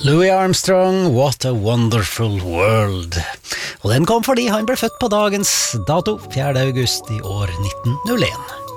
Louis Armstrong, What a Wonderful World. Og den kom fordi han ble født på dagens dato, 4. august i år 1901.